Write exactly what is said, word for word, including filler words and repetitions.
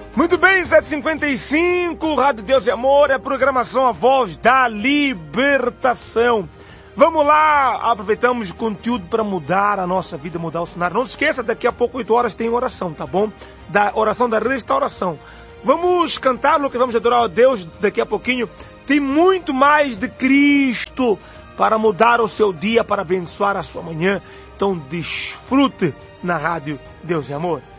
Muito bem, sete e cinquenta e cinco, Rádio Deus e Amor, é a programação A Voz da Libertação. Vamos lá, aproveitamos o conteúdo para mudar a nossa vida, mudar o cenário. Não se esqueça, daqui a pouco, oito horas, tem oração, tá bom? Da oração da restauração. Vamos cantar, Lucas, vamos adorar a Deus daqui a pouquinho. Tem muito mais de Cristo para mudar o seu dia, para abençoar a sua manhã. Então desfrute na Rádio Deus e Amor.